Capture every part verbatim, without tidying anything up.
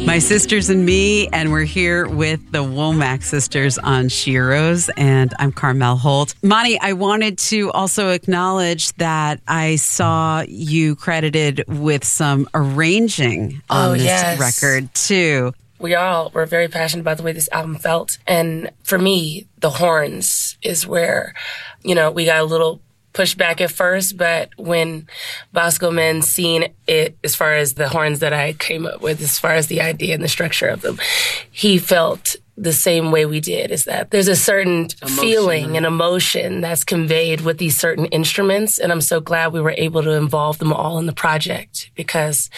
My Sisters and Me, and we're here with the Womack sisters on Sheroes, and I'm Carmel Holt. Monty, I wanted to also acknowledge that I saw you credited with some arranging on oh, this yes. record, too. We all were very passionate about the way this album felt, and for me, the horns is where, you know, we got a little pushback at first, but when Bosco Men seen it, as far as the horns that I came up with, as far as the idea and the structure of them, he felt the same way we did, is that there's a certain emotion. feeling and emotion that's conveyed with these certain instruments, and I'm so glad we were able to involve them all in the project because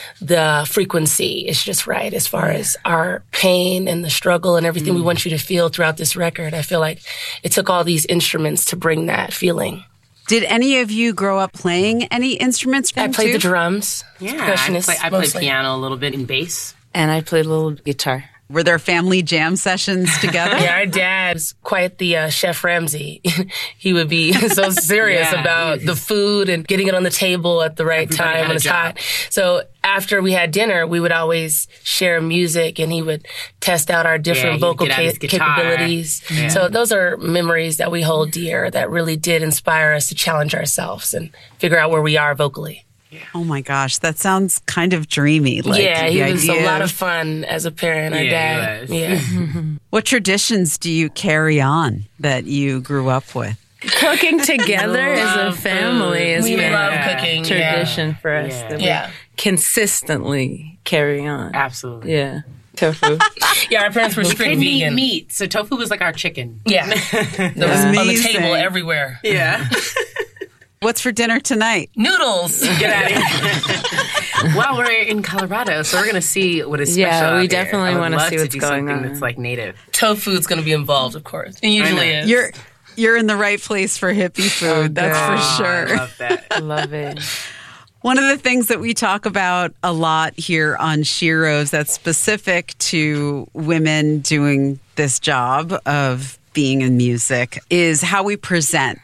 the frequency is just right as far as our pain and the struggle and everything mm. we want you to feel throughout this record. I feel like it took all these instruments to bring that feeling. Did any of you grow up playing any instruments? I played too? the drums. Yeah, I, play, I played piano a little bit and bass. And I played a little guitar. Were there family jam sessions together? Yeah, our dad was quite the uh, Chef Ramsay. He would be so serious yeah, about the food and getting it on the table at the right Everybody time when it's hot. So after we had dinner, we would always share music, and he would test out our different yeah, vocal ca- capabilities. Yeah. So those are memories that we hold dear that really did inspire us to challenge ourselves and figure out where we are vocally. Oh my gosh, that sounds kind of dreamy. Like yeah, he was idea. a lot of fun as a parent. Our yeah, dad. Yeah. What traditions do you carry on that you grew up with? Cooking together as a family has we been love a cooking. tradition yeah. for us yeah. that yeah. we consistently carry on. Absolutely. Yeah. Tofu. Yeah, our parents were strict we vegan. meat, so tofu was like our chicken. Yeah. That was on the table everywhere. Yeah. What's for dinner tonight? Noodles. Get out of here. Well, we're in Colorado, so we're going to see what is special. Yeah, we out definitely want to see what's do going on. That's like native. Tofu's going to be involved, of course. It usually is. You're you're in the right place for hippie food. Oh, that's for sure. I love that. I love it. One of the things that we talk about a lot here on Sheroes that's specific to women doing this job of being in music is how we present.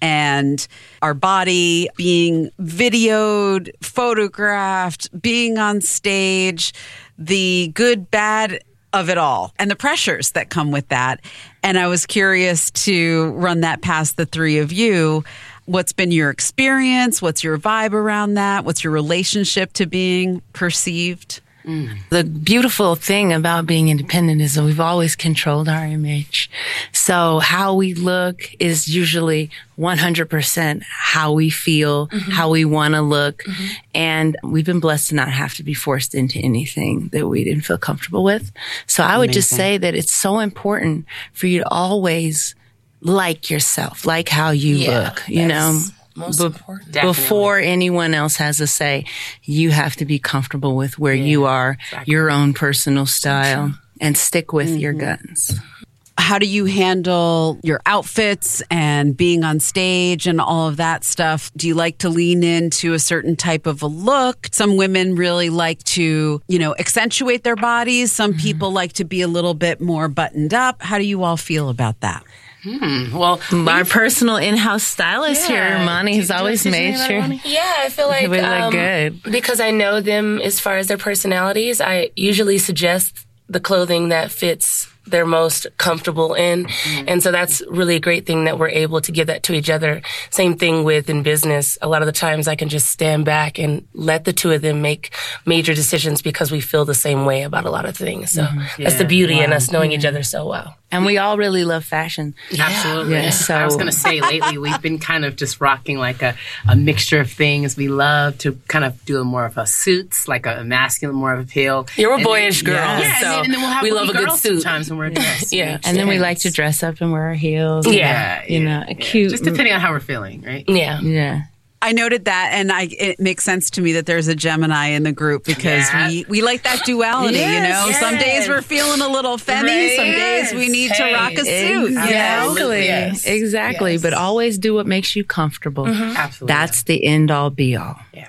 And our body being videoed, photographed, being on stage, the good, bad of it all, and the pressures that come with that. And I was curious to run that past the three of you. What's been your experience? What's your vibe around that? What's your relationship to being perceived? Mm. The beautiful thing about being independent is that we've always controlled our image. So how we look is usually one hundred percent how we feel, mm-hmm. how we want to look. Mm-hmm. And we've been blessed to not have to be forced into anything that we didn't feel comfortable with. So I would Amazing. just say that it's so important for you to always like yourself, like how you yeah, look, you know. Most Be- important. Before anyone else has a say, you have to be comfortable with where yeah, you are, exactly. your own personal style, so and stick with mm-hmm. your guns. How do you handle your outfits and being on stage and all of that stuff? Do you like to lean into a certain type of a look? Some women really like to, you know, accentuate their bodies. Some mm-hmm. people like to be a little bit more buttoned up. How do you all feel about that? Hmm. Well, our personal in-house stylist yeah. here, Monty, has always made sure. Yeah, I feel like we look um, good because I know them as far as their personalities. I usually suggest the clothing that fits they're most comfortable in. Mm-hmm. And so that's really a great thing that we're able to give that to each other. Same thing with in business. A lot of the times I can just stand back and let the two of them make major decisions because we feel the same way about a lot of things. So mm-hmm. yeah. that's the beauty wow. in us knowing yeah. each other so well. And we all really love fashion. Yeah. Absolutely. Yeah, so. I was going to say lately we've been kind of just rocking like a, a mixture of things. We love to kind of do a more of a suits, like a masculine, more of a pale. You're a boyish girl. Yeah, yeah so and, then, and then we'll have we love a good suit. Sometimes when we're dressed. Yeah. yeah. And then we like to dress up and wear our heels. Yeah. yeah you know, yeah. cute. Just depending on how we're feeling, right? Yeah. Yeah. I noted that, and I it makes sense to me that there's a Gemini in the group because yeah. we, we like that duality, yes, you know? Yes. Some days we're feeling a little femmy, right. some days we need hey. to rock a suit, exactly. you know? Yes. Exactly. Yes. But always do what makes you comfortable. Mm-hmm. Absolutely. That's the end all be all. Yeah.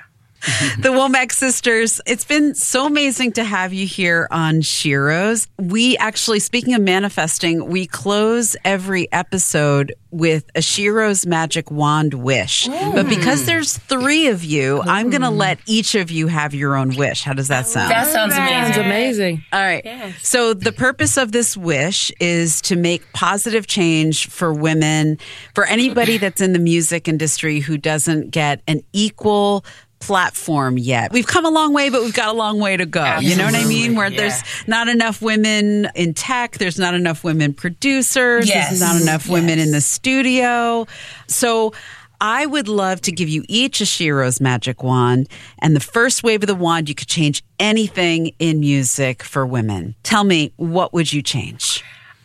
The Womack sisters, it's been so amazing to have you here on Sheroes. We actually, speaking of manifesting, we close every episode with a Sheroes magic wand wish. Mm. But because there's three of you, mm. I'm going to let each of you have your own wish. How does that sound? That sounds amazing. Sounds amazing. All right. Yes. So the purpose of this wish is to make positive change for women, for anybody that's in the music industry who doesn't get an equal platform yet. We've come a long way, but we've got a long way to go. Absolutely. You know what I mean? Where yeah. there's not enough women in tech, there's not enough women producers, yes. there's not enough yes. women in the studio. So I would love to give you each a Sheroes magic wand, and the first wave of the wand, you could change anything in music for women. Tell me, what would you change?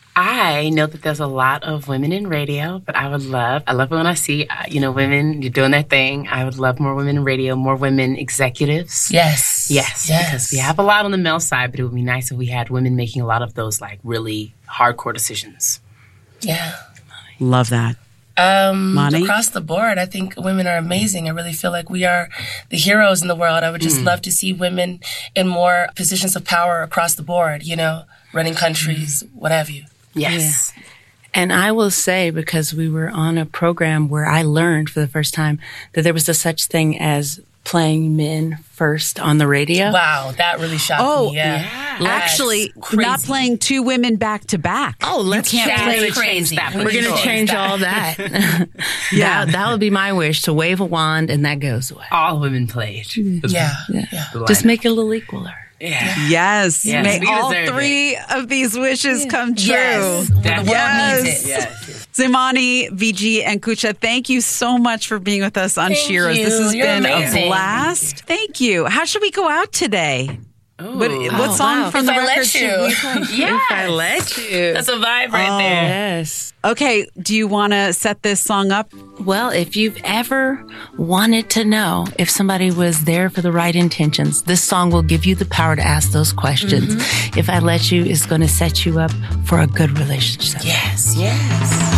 I know that there's a lot of women in radio, but I would love, I love it when I see, uh, you know, women doing their thing. I would love more women in radio, more women executives. Yes. Yes. Yes. Because we have a lot on the male side, but it would be nice if we had women making a lot of those, like, really hardcore decisions. Yeah. Love that. Um, Monty? Across the board, I think women are amazing. I really feel like we are the heroes in the world. I would just mm. love to see women in more positions of power across the board, you know, running countries, mm. what have you. Yes. Yeah. And I will say, because we were on a program where I learned for the first time that there was a such thing as playing men first on the radio. Wow, that really shocked oh, me. Yeah. yeah. Actually, not playing two women back to back. Oh, let's you can't play change that. We're going to change all that. yeah, that, that would be my wish, to wave a wand and that goes away. All women played. Yeah. yeah. yeah. Just make it a little equaler. Yeah. Yes. yes. May all three it. of these wishes yeah. come true. Yes. The world yes. needs it. Yes. Zimani, V G, and Kucha, thank you so much for being with us on thank Sheroes. You. This has You're been amazing. a blast. Thank you. How should we go out today? Ooh. What, what oh, song wow. from if the I record let should you. we play? Yes. If I let you. That's a vibe right oh. there. Yes. Okay, do you want to set this song up? Well, if you've ever wanted to know if somebody was there for the right intentions, this song will give you the power to ask those questions. Mm-hmm. If I Let You is going to set you up for a good relationship. Yes, yes.